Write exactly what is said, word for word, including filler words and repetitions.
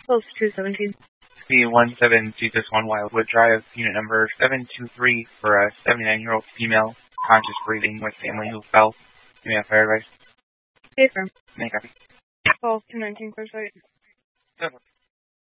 Pulse two seventeen. P one seven two six one Wildwood Drive, unit number seven two three for a seventy-nine-year-old female, conscious breathing with family who fell. Give me a fire advice. Hey, firm. May I copy? Call two nineteen, clear site. Good.